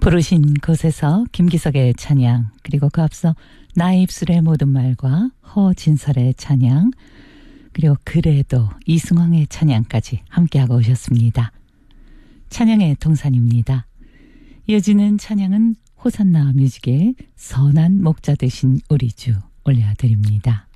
부르신 곳에서 김기석의 찬양, 그리고 그 앞서 나의 입술의 모든 말과 허진설의 찬양, 그리고 그래도 이승황의 찬양까지 함께하고 오셨습니다. 찬양의 동산입니다. 이어지는 찬양은 호산나 뮤직의 선한 목자 되신 우리 주 올려드립니다.